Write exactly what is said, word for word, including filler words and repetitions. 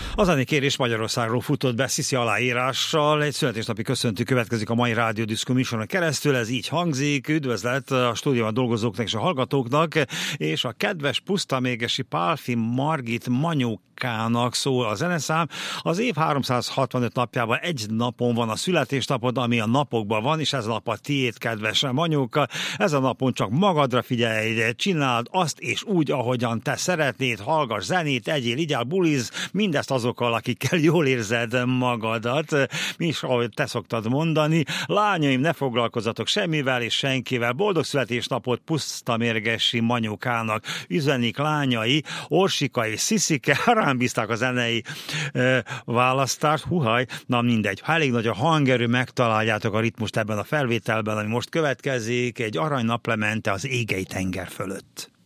A zenekérés Magyarországról futott be Sziszi aláírással. Egy születésnapi köszöntő következik a mai Rádió Diszkó műsoron keresztül. Ez így hangzik. Üdvözlet a stúdióban dolgozóknak és a hallgatóknak, és a kedves pusztamégesi Pálffy Margit Manyókának szól a zeneszám. Az év háromszázhatvanöt napjában egy napon van a születésnapod, ami a napokban van, és ez a nap a tiéd, kedves Manyóka. Ez a napon csak magadra figyelj, csináld azt és úgy, ahogyan te szeretnéd, hallgass zenét, egyél, igyál, buliz, mindezt azokkal, akikkel jól érzed magadat. Mi is, ahogy te szoktad mondani, lányaim, ne foglalkozzatok semmivel és senkivel. Boldog születésnapot pusztamérgesi Manyókának üzenik lányai, Orsika és Sziszike. Rám bízták a zenei e, választást. Huhaj, na mindegy. Ha elég nagy a hangerő, megtaláljátok a ritmust ebben a felvételben, ami most következik. Egy arany naplemente az égei tenger fölött.